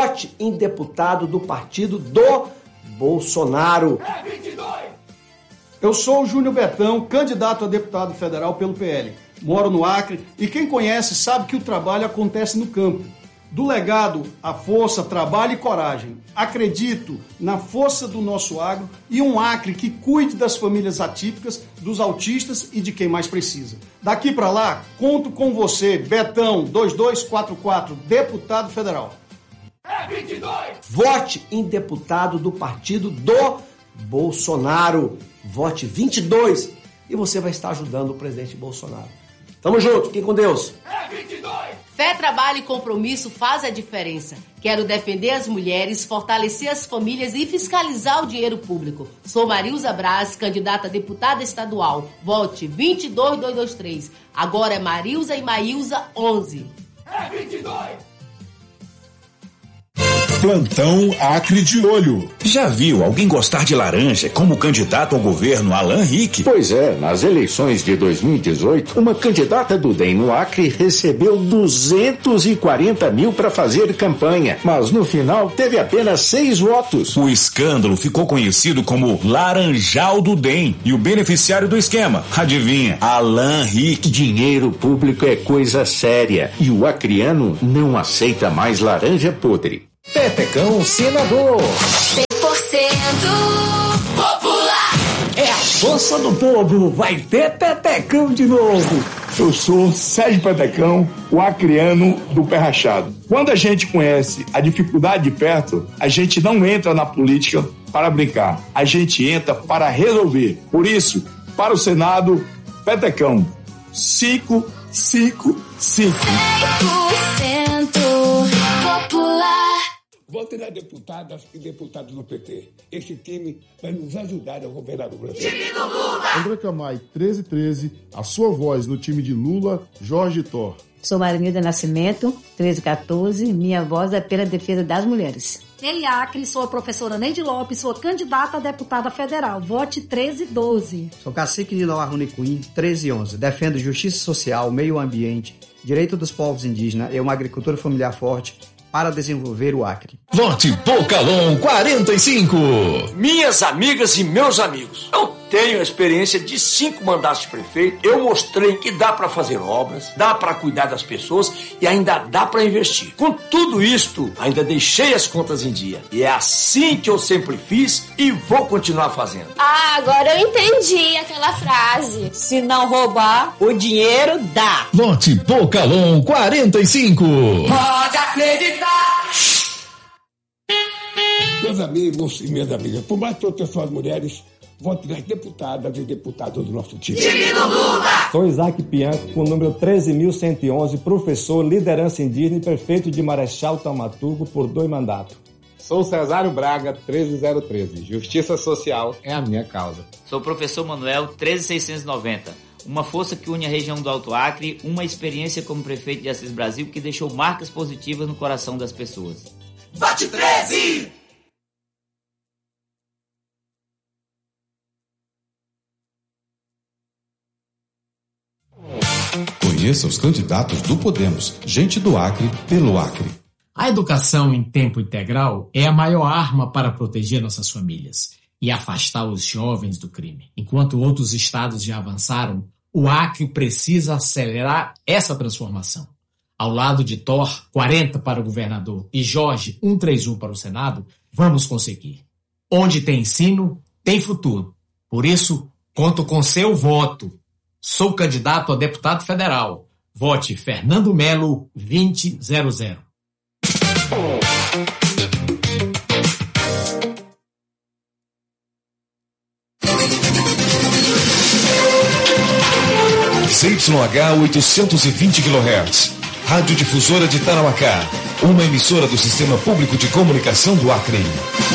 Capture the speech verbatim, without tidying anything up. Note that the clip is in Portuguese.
Vote em deputado do partido do Bolsonaro. É vinte e dois! Eu sou o Júnior Betão, candidato a deputado federal pelo P L. Moro no Acre e quem conhece sabe que o trabalho acontece no campo. Do legado, a força, trabalho e coragem. Acredito na força do nosso agro e um Acre que cuide das famílias atípicas, dos autistas e de quem mais precisa. Daqui para lá, conto com você, Betão dois dois quatro quatro, deputado federal. É vinte e dois! Vote em deputado do partido do Bolsonaro. Vote vinte e dois e você vai estar ajudando o presidente Bolsonaro. Tamo junto, fiquem com Deus. É vinte e dois! Fé, trabalho e compromisso faz a diferença. Quero defender as mulheres, fortalecer as famílias e fiscalizar o dinheiro público. Sou Marilza Braz, candidata a deputada estadual. Vote vinte e dois mil duzentos e vinte e três. Agora é Marilza e Maílza onze. É vinte e dois! Plantão Acre de Olho. Já viu alguém gostar de laranja como candidato ao governo Alan Rick? Pois é, nas eleições de dois mil e dezoito, uma candidata do D E M no Acre recebeu duzentos e quarenta mil para fazer campanha, mas no final teve apenas seis votos. O escândalo ficou conhecido como Laranjal do D E M e o beneficiário do esquema, adivinha? Alan Rick. Dinheiro público é coisa séria e o acreano não aceita mais laranja podre. Petecão Senador. cem por cento popular. É a força do povo. Vai ter Petecão de novo. Eu sou Sérgio Petecão, o acreano do pé rachado. Quando a gente conhece a dificuldade de perto, a gente não entra na política para brincar. A gente entra para resolver. Por isso, para o Senado, Petecão. cinco, cinco, cinco. cem por cento popular. Vote nas deputadas e deputados do P T. Esse time vai nos ajudar a governar o Brasil. Time do Lula! André Camay, treze treze, a sua voz no time de Lula, Jorge Thor. Sou Marinilda Nascimento, treze quatorze, minha voz é pela defesa das mulheres. Ei, Acre, sou a professora Neide Lopes, sou candidata a deputada federal. Vote treze doze. Sou cacique de Nova Runicuim, treze onze. Defendo justiça social, meio ambiente, direito dos povos indígenas e uma agricultura familiar forte para desenvolver o Acre. Vote Bocalon quarenta e cinco. Minhas amigas e meus amigos, eu tenho a experiência de cinco mandatos de prefeito. Eu mostrei que dá para fazer obras, dá para cuidar das pessoas e ainda dá para investir. Com tudo isto, ainda deixei as contas em dia. E é assim que eu sempre fiz e vou continuar fazendo. Ah, agora eu entendi aquela frase. Se não roubar, o dinheiro dá. Vote Bocalon quarenta e cinco. Pode acreditar! Meus amigos e minhas amigas, por mais proteção às mulheres, vote nas deputadas e deputados do nosso time. Time do Lula! Sou Isaac Pianco, com o número treze mil cento e onze, professor, liderança indígena e prefeito de Marechal Taumaturgo por dois mandatos. Sou Cesário Braga, treze zero treze. Justiça social é a minha causa. Sou o professor Manuel, treze mil seiscentos e noventa. Uma força que une a região do Alto Acre, uma experiência como prefeito de Assis Brasil que deixou marcas positivas no coração das pessoas. Vote treze! Conheça os candidatos do Podemos, gente do Acre pelo Acre. A educação em tempo integral é a maior arma para proteger nossas famílias e afastar os jovens do crime. Enquanto outros estados já avançaram, o Acre precisa acelerar essa transformação. Ao lado de Thor, quarenta para o governador, e Jorge, cento e trinta e um para o Senado, vamos conseguir. Onde tem ensino, tem futuro. Por isso, conto com seu voto. Sou candidato a deputado federal. Vote Fernando Melo, vinte zero zero. Z Y H oitocentos e vinte quilohertz. Rádio Difusora de Tarauacá. Uma emissora do Sistema Público de Comunicação do Acre.